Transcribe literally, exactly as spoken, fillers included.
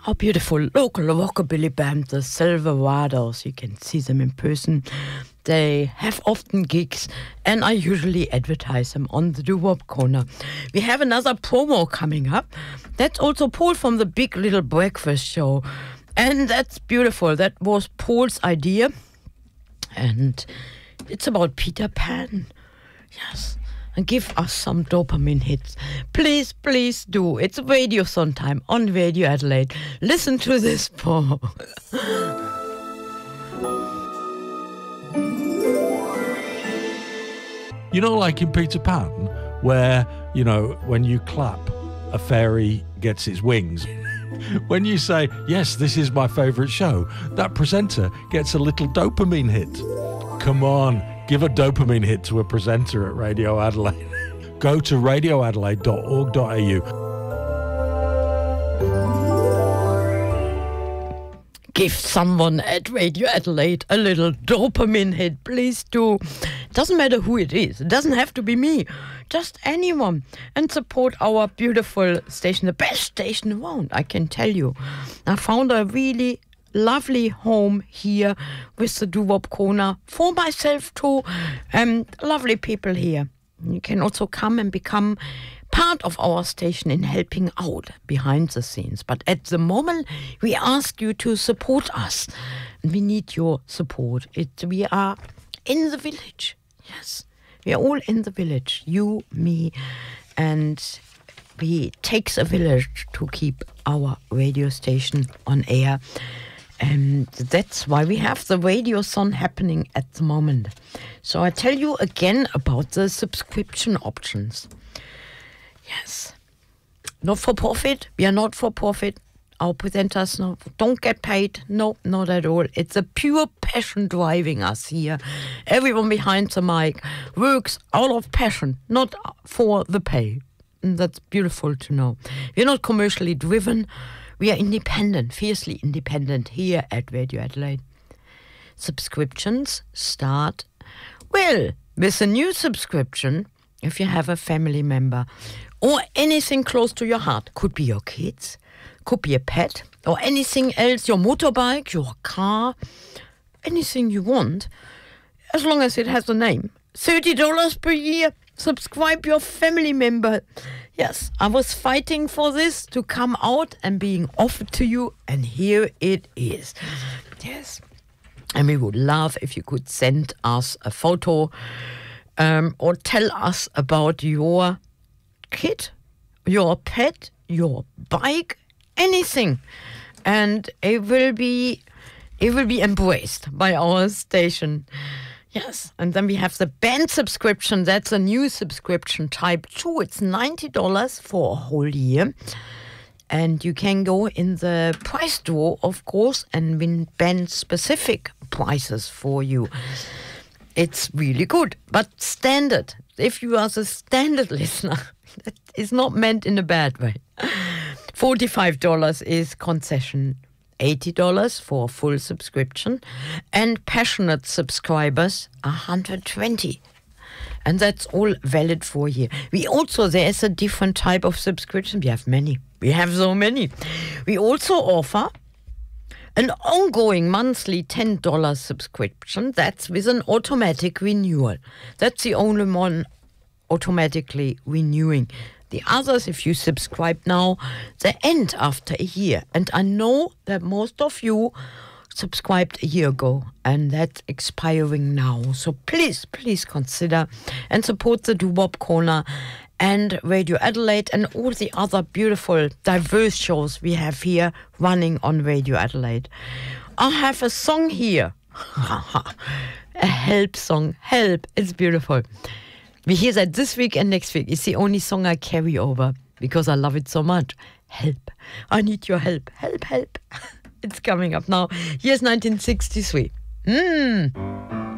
Our beautiful local rockabilly band, the Silverados. You can see them in person. They have often gigs, and I usually advertise them on the Doo-Wop Corner. We have another promo coming up. That's also Paul from the Big Little Breakfast Show. And that's beautiful. That was Paul's idea. And it's about Peter Pan. Yes. And give us some dopamine hits. Please, please do. It's Radiothon time on Radio Adelaide. Listen to this, Paul. You know, like in Peter Pan, where, you know, when you clap, a fairy gets its wings. When you say, yes, this is my favourite show, that presenter gets a little dopamine hit. Come on. Give a dopamine hit to a presenter at Radio Adelaide. Go to radio adelaide dot org dot a u. Give someone at Radio Adelaide a little dopamine hit, please do. Doesn't matter who it is. It doesn't have to be me. Just anyone. And support our beautiful station, the best station around, I can tell you. I found a really lovely home here with the Doo-Wop Corner for myself too, and lovely people here. You can also come and become part of our station in helping out behind the scenes. But at the moment, we ask you to support us. We need your support. It, we are in the village. Yes, we are all in the village. You, me, and we takes a village to keep our radio station on air. And that's why we have the Radiothon happening at the moment. So I tell you again about the subscription options. Yes. Not for profit. We are not for profit. Our presenters no, don't get paid. No, not at all. It's a pure passion driving us here. Everyone behind the mic works out of passion, not for the pay. And that's beautiful to know. We're not commercially driven. We are independent, fiercely independent here at Radio Adelaide. Subscriptions start, well, with a new subscription, if you have a family member, or anything close to your heart. Could be your kids, could be a pet, or anything else, your motorbike, your car, anything you want, as long as it has a name. thirty dollars per year, subscribe your family member. Yes, I was fighting for this to come out and being offered to you, and here it is. Yes. And we would love if you could send us a photo um, or tell us about your kid, your pet, your bike, anything. And it will be, it will be embraced by our station. Yes, and then we have the band subscription. That's a new subscription type too. It's ninety dollars for a whole year. And you can go in the price draw, of course, and win band-specific prizes for you. It's really good, but standard. If you are the standard listener, that is not meant in a bad way. forty-five dollars is concession. eighty dollars for a full subscription, and passionate subscribers one hundred twenty dollars. And that's all valid for a year. We also, there is a different type of subscription. We have many. We have so many. We also offer an ongoing monthly ten dollars subscription. That's with an automatic renewal. That's the only one automatically renewing. The others, if you subscribe now, they end after a year. And I know that most of you subscribed a year ago, and that's expiring now. So please, please consider and support the Doo-Wop Corner and Radio Adelaide and all the other beautiful, diverse shows we have here running on Radio Adelaide. I have a song here. A help song. Help. It's beautiful. We hear that this week and next week. It's the only song I carry over because I love it so much. Help. I need your help. Help, help. It's coming up now. Here's nineteen sixty-three. Mmm.